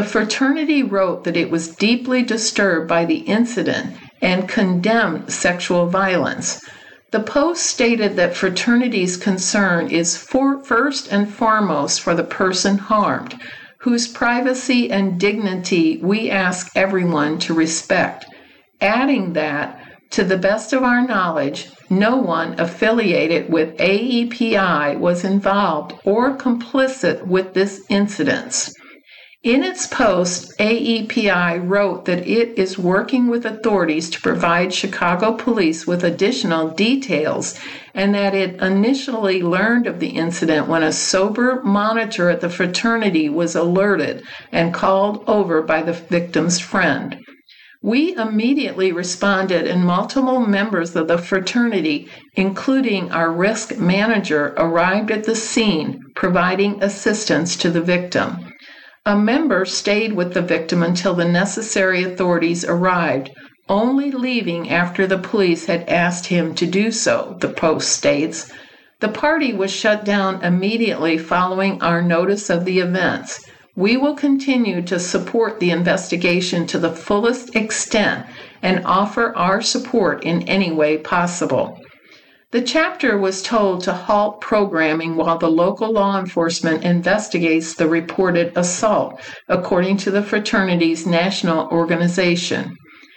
The fraternity wrote that it was deeply disturbed by the incident and condemned sexual violence. The Post stated that fraternity's concern is first and foremost for the person harmed, whose privacy and dignity we ask everyone to respect, adding that, to the best of our knowledge, no one affiliated with AEPI was involved or complicit with this incident. In its post, AEPI wrote that it is working with authorities to provide Chicago police with additional details and that it initially learned of the incident when a sober monitor at the fraternity was alerted and called over by the victim's friend. We immediately responded, and multiple members of the fraternity, including our risk manager, arrived at the scene, providing assistance to the victim. A member stayed with the victim until the necessary authorities arrived, only leaving after the police had asked him to do so, the Post states. The party was shut down immediately following our notice of the events. We will continue to support the investigation to the fullest extent and offer our support in any way possible. The chapter was told to halt programming while the local law enforcement investigates the reported assault, according to the fraternity's national organization.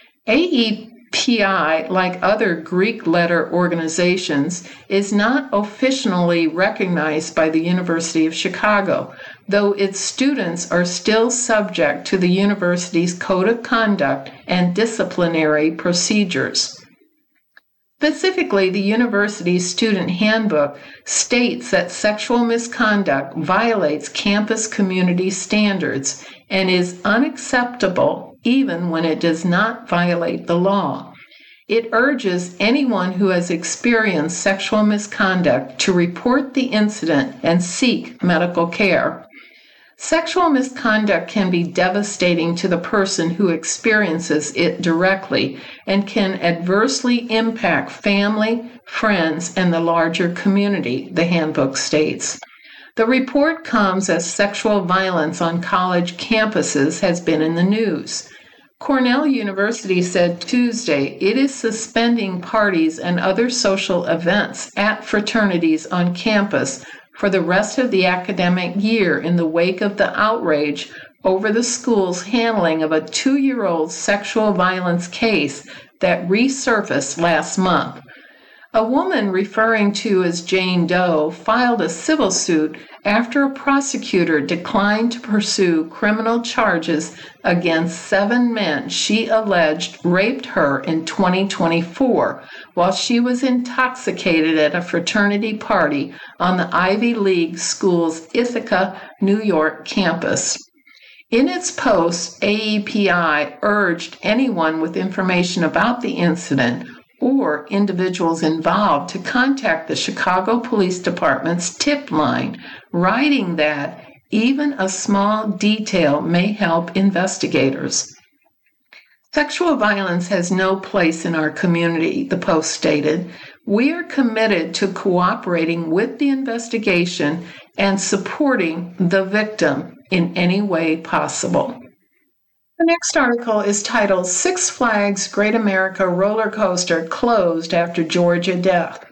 AEPI, like other Greek letter organizations, is not officially recognized by the University of Chicago, though its students are still subject to the university's code of conduct and disciplinary procedures. Specifically, the university's student handbook states that sexual misconduct violates campus community standards and is unacceptable even when it does not violate the law. It urges anyone who has experienced sexual misconduct to report the incident and seek medical care. Sexual misconduct can be devastating to the person who experiences it directly and can adversely impact family, friends, and the larger community, the handbook states. The report comes as sexual violence on college campuses has been in the news. Cornell University said Tuesday it is suspending parties and other social events at fraternities on campus for the rest of the academic year in the wake of the outrage over the school's handling of a 2-year-old sexual violence case that resurfaced last month. A woman referring to as Jane Doe filed a civil suit after a prosecutor declined to pursue criminal charges against 7 men she alleged raped her in 2024 while she was intoxicated at a fraternity party on the Ivy League school's Ithaca, New York campus. In its post, AEPI urged anyone with information about the incident or individuals involved to contact the Chicago Police Department's tip line, writing that even a small detail may help investigators. Sexual violence has no place in our community, the Post stated. We are committed to cooperating with the investigation and supporting the victim in any way possible. The next article is titled Six Flags Great America Roller Coaster Closed After Georgia Death.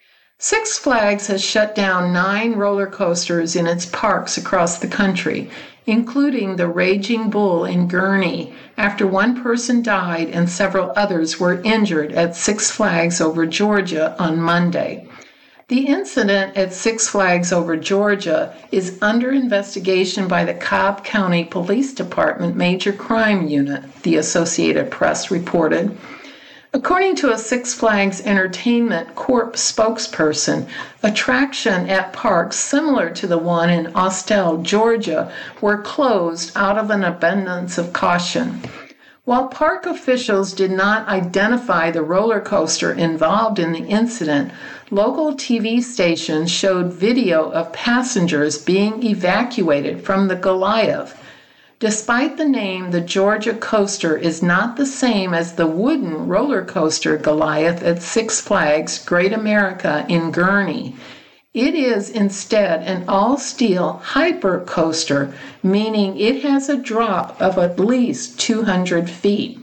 Six Flags has shut down 9 roller coasters in its parks across the country, including the Raging Bull in Gurnee, after 1 person died and several others were injured at Six Flags Over Georgia on Monday. The incident at Six Flags Over Georgia is under investigation by the Cobb County Police Department Major Crime Unit, the Associated Press reported. According to a Six Flags Entertainment Corp spokesperson, attractions at parks similar to the one in Austell, Georgia, were closed out of an abundance of caution. While park officials did not identify the roller coaster involved in the incident, local TV stations showed video of passengers being evacuated from the Goliath. Despite the name, the Georgia coaster is not the same as the wooden roller coaster Goliath at Six Flags Great America in Gurnee. It is instead an all-steel hypercoaster, meaning it has a drop of at least 200 feet.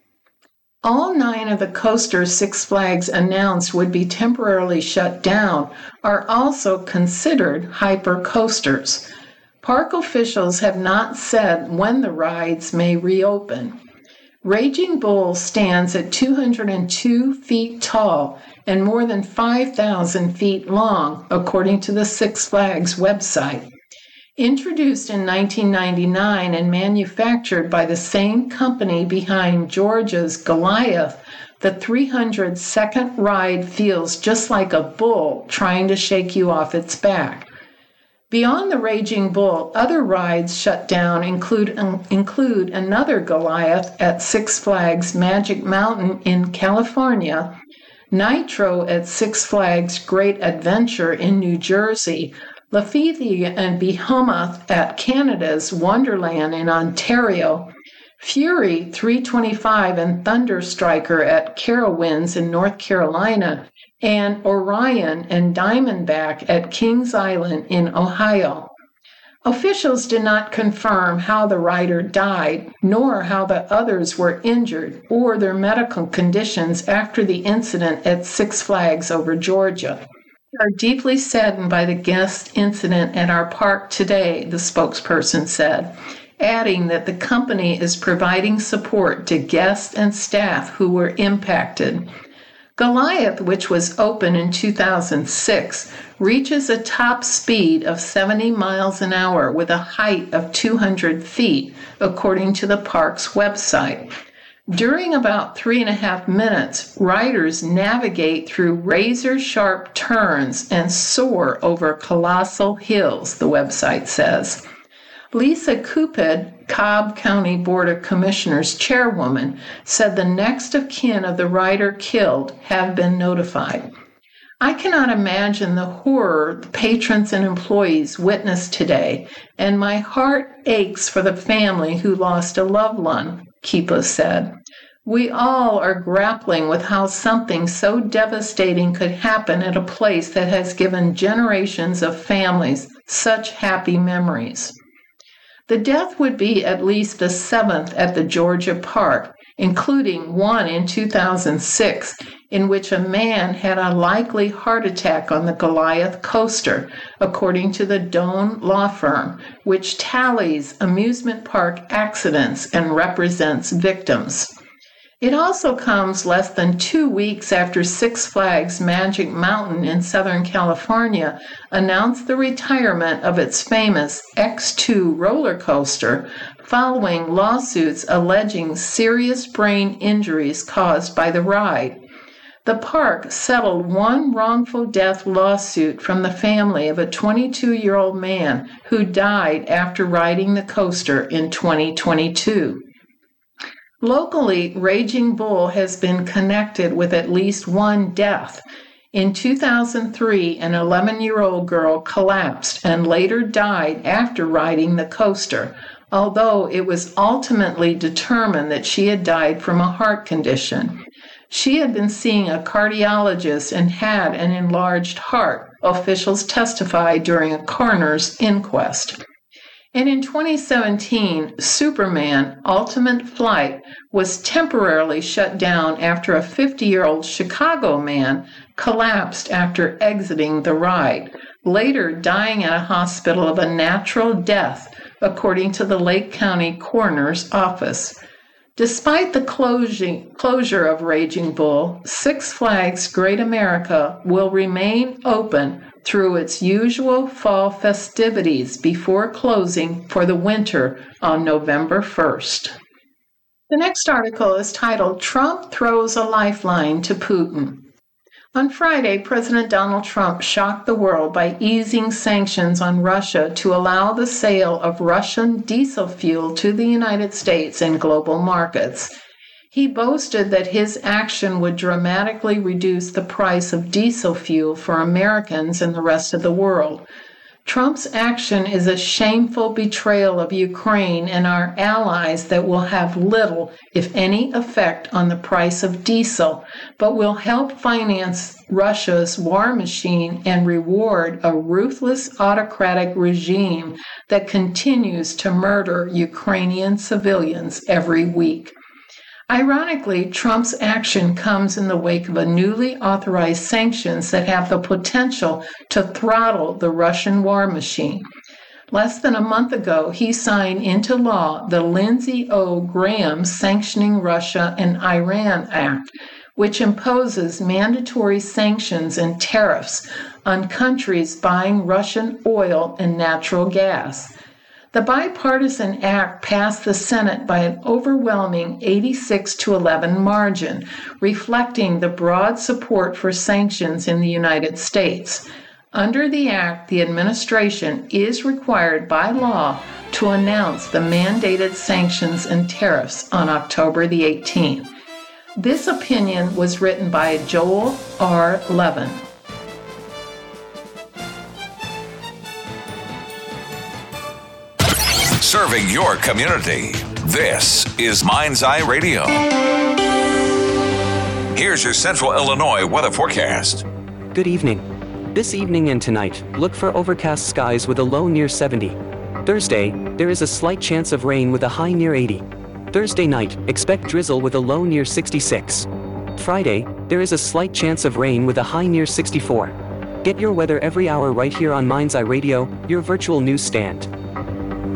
All 9 of the coasters Six Flags announced would be temporarily shut down are also considered hypercoasters. Park officials have not said when the rides may reopen. Raging Bull stands at 202 feet tall and more than 5,000 feet long, according to the Six Flags website. Introduced in 1999 and manufactured by the same company behind Georgia's Goliath, the 302nd ride feels just like a bull trying to shake you off its back. Beyond the Raging Bull, other rides shut down include another Goliath at Six Flags Magic Mountain in California, Nitro at Six Flags Great Adventure in New Jersey, Lafitte and Behemoth at Canada's Wonderland in Ontario, Fury 325 and Thunder Striker at Carowinds in North Carolina, and Orion and Diamondback at Kings Island in Ohio. Officials did not confirm how the rider died, nor how the others were injured, or their medical conditions after the incident at Six Flags over Georgia. We are deeply saddened by the gas incident at our park today, the spokesperson said, adding that the company is providing support to guests and staff who were impacted. Goliath, which was open in 2006, reaches a top speed of 70 miles an hour with a height of 200 feet, according to the park's website. During about 3.5 minutes, riders navigate through razor-sharp turns and soar over colossal hills, the website says. Lisa Cupid, Cobb County Board of Commissioners chairwoman, said the next of kin of the rider killed have been notified. I cannot imagine the horror the patrons and employees witnessed today, and my heart aches for the family who lost a loved one, Kepa said. We all are grappling with how something so devastating could happen at a place that has given generations of families such happy memories. The death would be at least the 7th at the Georgia park, including one in 2006, in which a man had a likely heart attack on the Goliath coaster, according to the Doan law firm, which tallies amusement park accidents and represents victims. It also comes less than 2 weeks after Six Flags Magic Mountain in Southern California announced the retirement of its famous X2 roller coaster following lawsuits alleging serious brain injuries caused by the ride. The park settled one wrongful death lawsuit from the family of a 22-year-old man who died after riding the coaster in 2022. Locally, Raging Bull has been connected with at least one death. In 2003, an 11-year-old girl collapsed and later died after riding the coaster, although it was ultimately determined that she had died from a heart condition. She had been seeing a cardiologist and had an enlarged heart, officials testified during a coroner's inquest. And in 2017, Superman Ultimate Flight was temporarily shut down after a 50-year-old Chicago man collapsed after exiting the ride, later dying at a hospital of a natural death, according to the Lake County Coroner's Office. Despite the closure of Raging Bull, Six Flags Great America will remain open through its usual fall festivities before closing for the winter on November 1st. The next article is titled, Trump Throws a Lifeline to Putin. On Friday, President Donald Trump shocked the world by easing sanctions on Russia to allow the sale of Russian diesel fuel to the United States and global markets. He boasted that his action would dramatically reduce the price of diesel fuel for Americans and the rest of the world. Trump's action is a shameful betrayal of Ukraine and our allies that will have little, if any, effect on the price of diesel, but will help finance Russia's war machine and reward a ruthless autocratic regime that continues to murder Ukrainian civilians every week. Ironically, Trump's action comes in the wake of a newly authorized sanctions that have the potential to throttle the Russian war machine. Less than a month ago, he signed into law the Lindsey O. Graham Sanctioning Russia and Iran Act, which imposes mandatory sanctions and tariffs on countries buying Russian oil and natural gas. The bipartisan act passed the Senate by an overwhelming 86-11 margin, reflecting the broad support for sanctions in the United States. Under the act, the administration is required by law to announce the mandated sanctions and tariffs on October the 18th. This opinion was written by Joel R. Levin. Serving your community. This is Mind's Eye Radio. Here's your Central Illinois weather forecast. Good evening. This evening and tonight, look for overcast skies with a low near 70. Thursday, there is a slight chance of rain with a high near 80. Thursday night, expect drizzle with a low near 66. Friday, there is a slight chance of rain with a high near 64. Get your weather every hour right here on Mind's Eye Radio, your virtual news stand.